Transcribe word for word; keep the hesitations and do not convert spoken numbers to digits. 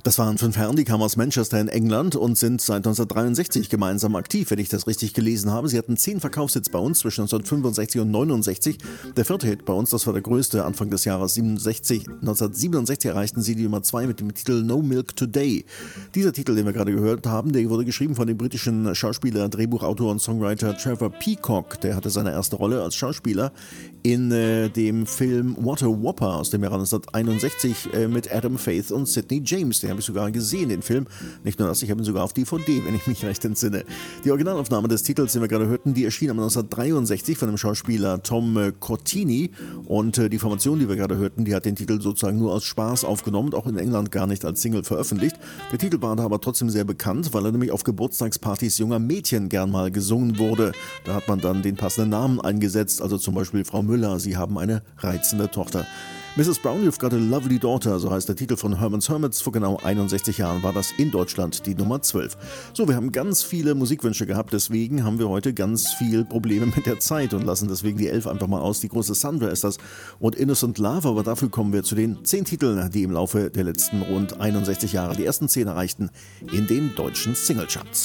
Das waren fünf Herren, die kamen aus Manchester in England und sind seit neunzehnhundertdreiundsechzig gemeinsam aktiv, wenn ich das richtig gelesen habe. Sie hatten zehn Verkaufshits bei uns zwischen neunzehnhundertfünfundsechzig und neunundsechzig. Der vierte Hit bei uns, das war der größte, Anfang des Jahres siebenundsechzig. neunzehnhundertsiebenundsechzig erreichten sie die Nummer zwei mit dem Titel No Milk Today. Dieser Titel, den wir gerade gehört haben, der wurde geschrieben von dem britischen Schauspieler, Drehbuchautor und Songwriter Trevor Peacock. Der hatte seine erste Rolle als Schauspieler in äh, dem Film What a Whopper aus dem Jahr neunzehnhunderteinundsechzig äh, mit Adam Faith und Sidney James. Den habe ich sogar gesehen, den Film. Nicht nur das, ich habe ihn sogar auf D V D, wenn ich mich recht entsinne. Die Originalaufnahme des Titels, den wir gerade hörten, die erschien neunzehnhundertdreiundsechzig von dem Schauspieler Tom äh, Cortini. Und äh, die Formation, die wir gerade hörten, die hat den Titel sozusagen nur aus Spaß aufgenommen, auch in England gar nicht als Single veröffentlicht. Der Titel war da aber trotzdem sehr bekannt, weil er nämlich auf Geburtstagspartys junger Mädchen gern mal gesungen wurde. Da hat man dann den passenden Namen eingesetzt, also zum Beispiel Frau Müller, Sie haben eine reizende Tochter. Misses Brown, You've Got a Lovely Daughter, so heißt der Titel von Herman's Hermits. Vor genau einundsechzig Jahren war das in Deutschland die Nummer zwölf. So, wir haben ganz viele Musikwünsche gehabt, deswegen haben wir heute ganz viel Probleme mit der Zeit und lassen deswegen die elf einfach mal aus. Die große Sandra ist das und Innocent Love, aber dafür kommen wir zu den zehn Titeln, die im Laufe der letzten rund einundsechzig Jahre die ersten zehn erreichten in den deutschen Singlecharts.